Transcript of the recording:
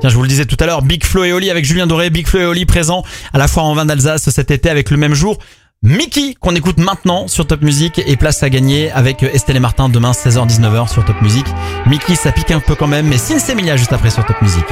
Tiens, je vous le disais tout à l'heure, Big Flo et Oli avec Julien Doré. Big Flo et Oli présents à la foire en vin d'Alsace cet été avec le même jour. Mickey qu'on écoute maintenant sur Top Music et place à gagner avec Estelle et Martin demain 16h-19h sur Top Music. Mickey, ça pique un peu quand même, mais Sinsemilia juste après sur Top Music.